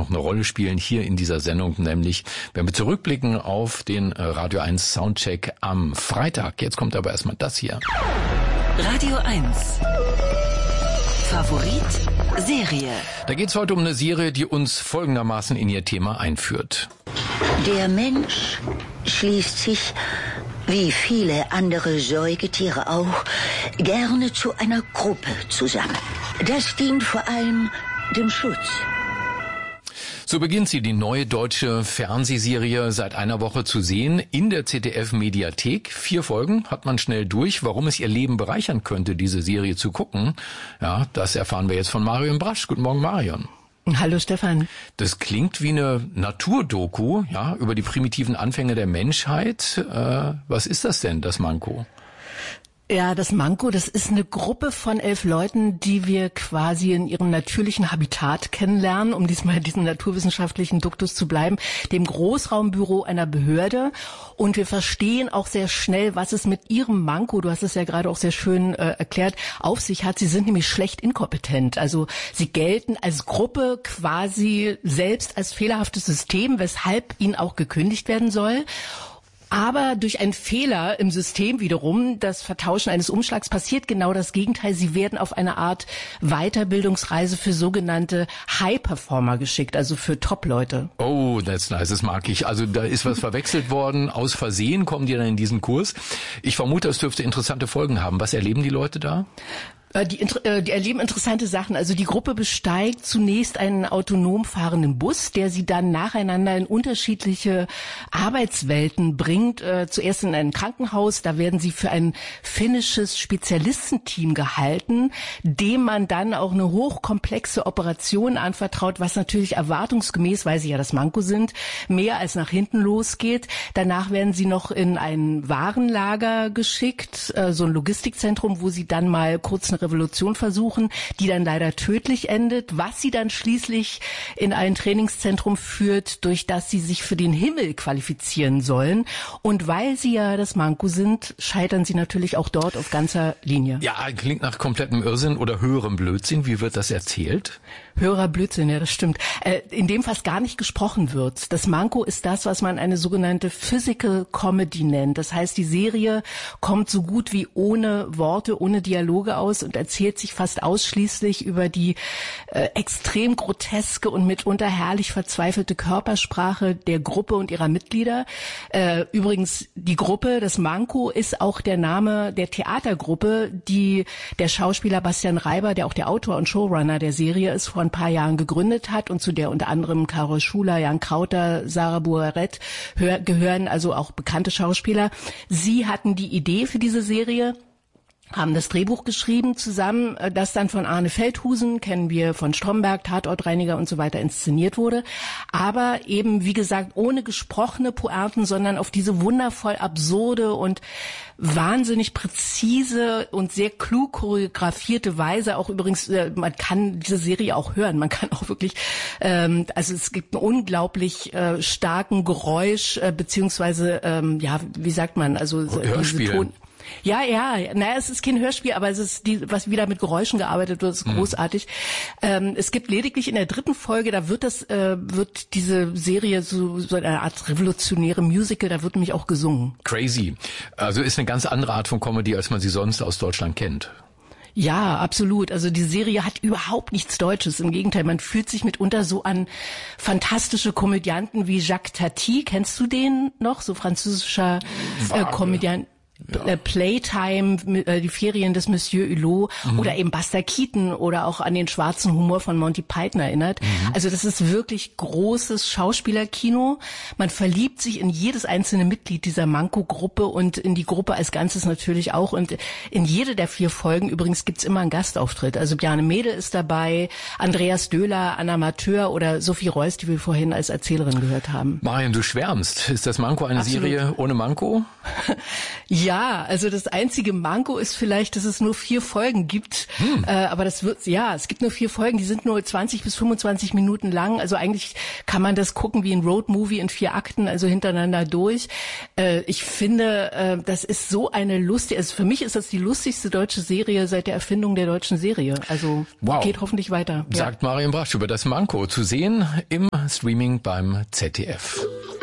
noch eine Rolle spielen hier in dieser Sendung, nämlich wenn wir zurückblicken auf den Radio 1 Soundcheck am Freitag. Jetzt kommt aber erstmal das hier. Radio 1 Favorit Serie. Da geht es heute um eine Serie, die uns folgendermaßen in ihr Thema einführt. Der Mensch schließt sich, wie viele andere Säugetiere auch, gerne zu einer Gruppe zusammen. Das dient vor allem dem Schutz. So beginnt sie, die neue deutsche Fernsehserie, seit einer Woche zu sehen in der ZDF-Mediathek. 4 Folgen hat man schnell durch. Warum es ihr Leben bereichern könnte, diese Serie zu gucken, ja, das erfahren wir jetzt von Marion Brasch. Guten Morgen, Marion. Hallo Stefan. Das klingt wie eine Naturdoku, ja, über die primitiven Anfänge der Menschheit. Was ist das denn, das Manko? Ja, das Manko, das ist eine Gruppe von 11 Leuten, die wir quasi in ihrem natürlichen Habitat kennenlernen, um diesmal diesen naturwissenschaftlichen Duktus zu bleiben, dem Großraumbüro einer Behörde. Und wir verstehen auch sehr schnell, was es mit ihrem Manko, du hast es ja gerade auch sehr schön erklärt, auf sich hat. Sie sind nämlich schlecht inkompetent. Also sie gelten als Gruppe quasi selbst als fehlerhaftes System, weshalb ihnen auch gekündigt werden soll. Aber durch einen Fehler im System wiederum, das Vertauschen eines Umschlags, passiert genau das Gegenteil. Sie werden auf eine Art Weiterbildungsreise für sogenannte High-Performer geschickt, also für Top-Leute. Oh, that's nice, das mag ich. Also da ist was verwechselt worden. Aus Versehen kommen die dann in diesen Kurs. Ich vermute, es dürfte interessante Folgen haben. Was erleben die Leute da? Die erleben interessante Sachen. Also die Gruppe besteigt zunächst einen autonom fahrenden Bus, der sie dann nacheinander in unterschiedliche Arbeitswelten bringt. Zuerst in ein Krankenhaus, da werden sie für ein finnisches Spezialistenteam gehalten, dem man dann auch eine hochkomplexe Operation anvertraut, was natürlich erwartungsgemäß, weil sie ja das Manko sind, mehr als nach hinten losgeht. Danach werden sie noch in ein Warenlager geschickt, so ein Logistikzentrum, wo sie dann mal kurz eine Revolution versuchen, die dann leider tödlich endet, was sie dann schließlich in ein Trainingszentrum führt, durch das sie sich für den Himmel qualifizieren sollen. Und weil sie ja das Manko sind, scheitern sie natürlich auch dort auf ganzer Linie. Ja, klingt nach komplettem Irrsinn oder höherem Blödsinn. Wie wird das erzählt? Höherer Blödsinn, ja, das stimmt. In dem fast gar nicht gesprochen wird. Das Manko ist das, was man eine sogenannte Physical Comedy nennt. Das heißt, die Serie kommt so gut wie ohne Worte, ohne Dialoge aus und erzählt sich fast ausschließlich über die extrem groteske und mitunter herrlich verzweifelte Körpersprache der Gruppe und ihrer Mitglieder. Übrigens, die Gruppe, das Manko, ist auch der Name der Theatergruppe, die der Schauspieler Bastian Reiber, der auch der Autor und Showrunner der Serie ist, vor ein paar Jahren gegründet hat und zu der unter anderem Carol Schuler, Jan Krauter, Sarah Boaret gehören, also auch bekannte Schauspieler. Sie hatten die Idee für diese Serie, haben das Drehbuch geschrieben zusammen, das dann von Arne Feldhusen, kennen wir von Stromberg, Tatortreiniger und so weiter, inszeniert wurde. Aber eben, wie gesagt, ohne gesprochene Pointen, sondern auf diese wundervoll absurde und wahnsinnig präzise und sehr klug choreografierte Weise. Auch übrigens, man kann diese Serie auch hören. Man kann auch wirklich, also es gibt einen unglaublich starken Geräusch, beziehungsweise, ja, wie sagt man, also Hörspiel. diese Ton. Ja, naja, es ist kein Hörspiel, aber es ist was wieder mit Geräuschen gearbeitet wird, ist großartig. Es gibt lediglich in der 3. Folge, da wird diese Serie so eine Art revolutionäre Musical, da wird nämlich auch gesungen. Crazy. Also ist eine ganz andere Art von Comedy, als man sie sonst aus Deutschland kennt. Ja, absolut. Also die Serie hat überhaupt nichts Deutsches. Im Gegenteil, man fühlt sich mitunter so an fantastische Komödianten wie Jacques Tati. Kennst du den noch? So französischer Komödiant. Ja. Playtime, die Ferien des Monsieur Hulot oder eben Buster Keaton oder auch an den schwarzen Humor von Monty Python erinnert. Also das ist wirklich großes Schauspielerkino. Man verliebt sich in jedes einzelne Mitglied dieser Manko-Gruppe und in die Gruppe als Ganzes natürlich auch. Und in jede der 4 Folgen übrigens gibt's immer einen Gastauftritt. Also Bjarne Mädel ist dabei, Andreas Döhler, Anna Mateur oder Sophie Reuss, die wir vorhin als Erzählerin gehört haben. Marion, du schwärmst. Ist das Manko eine Absolut. Serie ohne Manko? Ja, Ja, also das einzige Manko ist vielleicht, dass es nur 4 Folgen gibt. Aber es gibt nur 4 Folgen, die sind nur 20 bis 25 Minuten lang. Also eigentlich kann man das gucken wie ein Roadmovie in 4 Akten, also hintereinander durch. Ich finde, das ist so eine lustige, also für mich ist das die lustigste deutsche Serie seit der Erfindung der deutschen Serie. Also geht hoffentlich weiter. Sagt Marion Brasch über das Manko, zu sehen im Streaming beim ZDF.